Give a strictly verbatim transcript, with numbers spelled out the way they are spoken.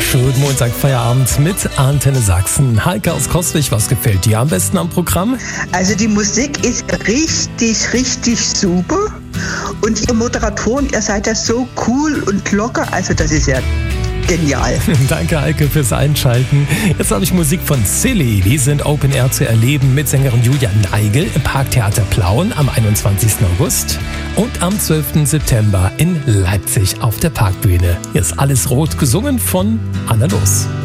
Schönen Montag, Feierabend mit Antenne Sachsen. Heike aus Coswig, was gefällt dir am besten am Programm? Also die Musik ist richtig, richtig super. Und ihr Moderatoren, ihr seid ja so cool und locker. Also das ist ja genial. Danke, Heike, fürs Einschalten. Jetzt habe ich Musik von Silly. Die sind Open Air zu erleben mit Sängerin Julia Neigel im Parktheater Plauen am einundzwanzigsten August und am zwölften September in Leipzig auf der Parkbühne. Hier ist Alles Rot, gesungen von Anna Loos.